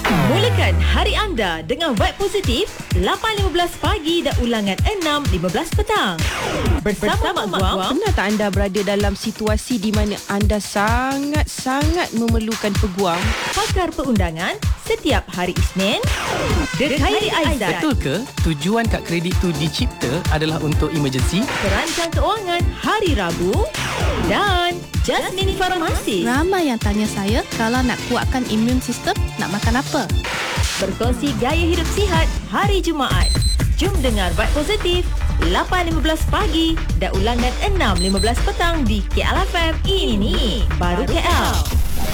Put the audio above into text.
Mulakan hari anda dengan vibe positif 8.15 pagi dan ulangan 6.15 petang. Bersama Mak Guam. Pernah tak anda berada dalam situasi di mana anda sangat memerlukan peguam? Pakar perundangan setiap hari Isnin. Khairi Aizat. Betul ke tujuan kad kredit tu dicipta adalah untuk emergency? Perancang keuangan hari Rabu. Dan Jasmine Farmasi. Ramai yang tanya saya kalau nak kuatkan imun sistem, nak makan apa? Berkongsi gaya hidup sihat hari Jumaat. Jom dengar Vibe Positif 8.15 pagi dan ulangan 6.15 petang di KL FM. Ini baru KL.